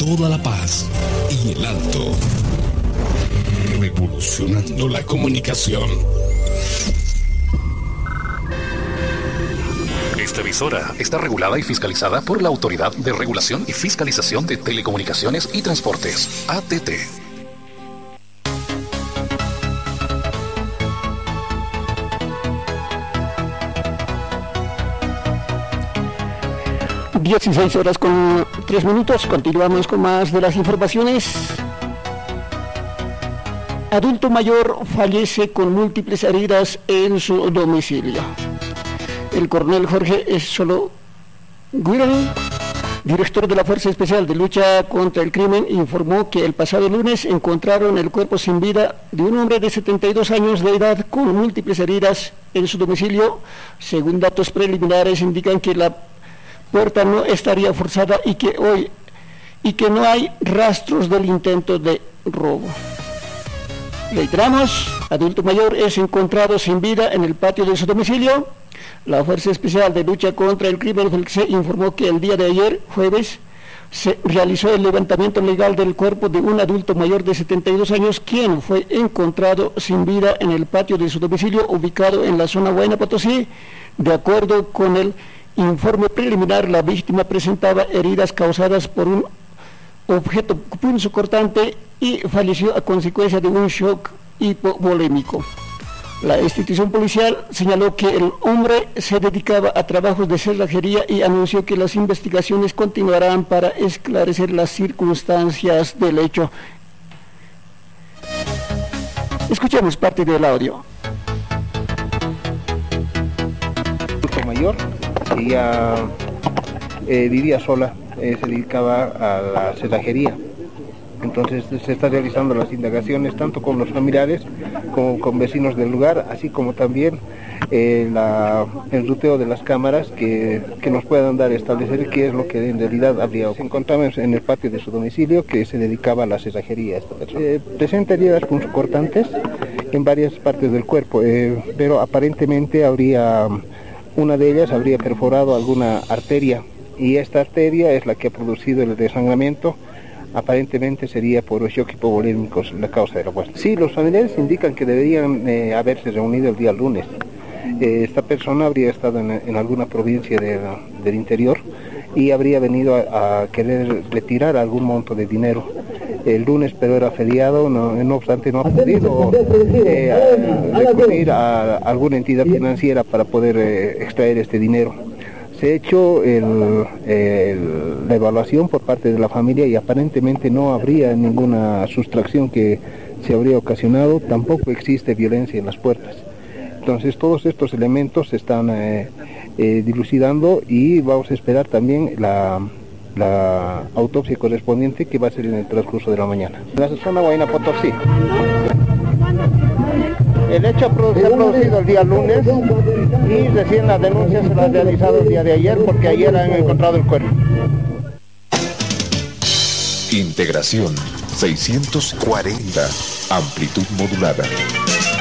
toda La Paz y el Alto. Revolucionando la comunicación. Esta emisora está regulada y fiscalizada por la Autoridad de Regulación y Fiscalización de Telecomunicaciones y Transportes, ATT. Dieciséis horas con 3 minutos. Continuamos con más de las informaciones. Adulto mayor fallece con múltiples heridas en su domicilio. El coronel Jorge Solo Guirón, director de la Fuerza Especial de Lucha contra el Crimen, informó que el pasado lunes encontraron el cuerpo sin vida de un hombre de 72 años de edad con múltiples heridas en su domicilio. Según datos preliminares indican que la puerta no estaría forzada y que no hay rastros del intento de robo. Reiteramos, adulto mayor es encontrado sin vida en el patio de su domicilio. La Fuerza Especial de Lucha contra el Crimen FELCSE informó que el día de ayer, jueves, se realizó el levantamiento legal del cuerpo de un adulto mayor de 72 años, quien fue encontrado sin vida en el patio de su domicilio ubicado en la zona Huayna Potosí. De acuerdo con el informe preliminar, la víctima presentaba heridas causadas por un objeto punzocortante y falleció a consecuencia de un shock hipovolémico. La institución policial señaló que el hombre se dedicaba a trabajos de cerrajería y anunció que las investigaciones continuarán para esclarecer las circunstancias del hecho. Escuchemos parte del audio. Mayor, ella vivía sola, se dedicaba a la cerrajería. Entonces se está realizando las indagaciones tanto con los familiares como con vecinos del lugar, así como también el ruteo de las cámaras que nos puedan dar a establecer qué es lo que en realidad habría. Nos encontramos en el patio de su domicilio, que se dedicaba a la cerrajería. Presenta heridas punzocortantes en varias partes del cuerpo, pero aparentemente una de ellas habría perforado alguna arteria, y esta arteria es la que ha producido el desangramiento. Aparentemente sería por shock hipovolémico la causa de la muerte. Sí, los familiares indican que deberían haberse reunido el día lunes. Esta persona habría estado en alguna provincia del interior y habría venido a querer retirar algún monto de dinero. El lunes, pero era feriado, no obstante no ha podido recurrir a alguna entidad financiera para poder extraer este dinero. Se ha hecho la evaluación por parte de la familia y aparentemente no habría ninguna sustracción que se habría ocasionado, tampoco existe violencia en las puertas. Entonces todos estos elementos se están dilucidando y vamos a esperar también la autopsia correspondiente, que va a ser en el transcurso de la mañana. En la zona Huayna Potosí. El hecho se ha producido el día lunes y recién la denuncia se la ha realizado el día de ayer, porque ayer han encontrado el cuerpo. Integración 640, amplitud modulada.